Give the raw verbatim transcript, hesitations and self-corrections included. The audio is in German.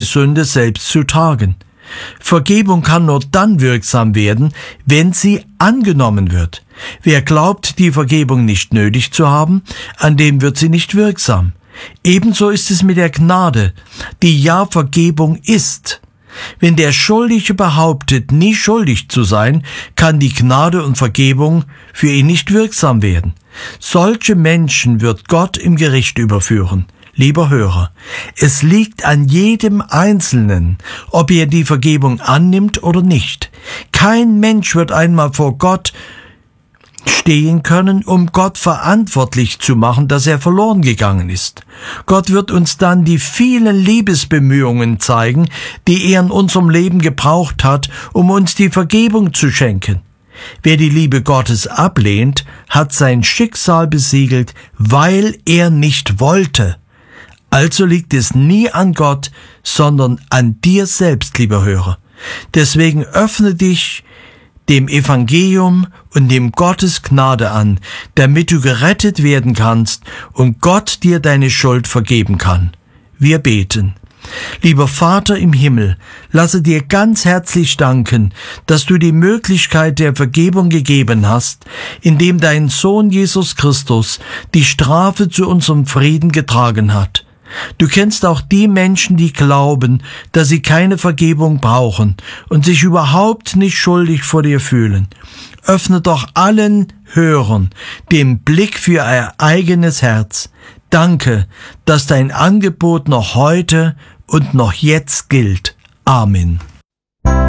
Sünde selbst zu tragen. Vergebung kann nur dann wirksam werden, wenn sie angenommen wird. Wer glaubt, die Vergebung nicht nötig zu haben, an dem wird sie nicht wirksam. Ebenso ist es mit der Gnade, die ja Vergebung ist. Wenn der Schuldige behauptet, nie schuldig zu sein, kann die Gnade und Vergebung für ihn nicht wirksam werden. Solche Menschen wird Gott im Gericht überführen. Lieber Hörer, es liegt an jedem Einzelnen, ob er die Vergebung annimmt oder nicht. Kein Mensch wird einmal vor Gott stehen können, um Gott verantwortlich zu machen, dass er verloren gegangen ist. Gott wird uns dann die vielen Liebesbemühungen zeigen, die er in unserem Leben gebraucht hat, um uns die Vergebung zu schenken. Wer die Liebe Gottes ablehnt, hat sein Schicksal besiegelt, weil er nicht wollte. Also liegt es nie an Gott, sondern an dir selbst, lieber Hörer. Deswegen öffne dich dem Evangelium und dem Gottes Gnade an, damit du gerettet werden kannst und Gott dir deine Schuld vergeben kann. Wir beten. Lieber Vater im Himmel, lasse dir ganz herzlich danken, dass du die Möglichkeit der Vergebung gegeben hast, indem dein Sohn Jesus Christus die Strafe zu unserem Frieden getragen hat. Du kennst auch die Menschen, die glauben, dass sie keine Vergebung brauchen und sich überhaupt nicht schuldig vor dir fühlen. Öffne doch allen Hörern den Blick für ihr eigenes Herz. Danke, dass dein Angebot noch heute und noch jetzt gilt. Amen.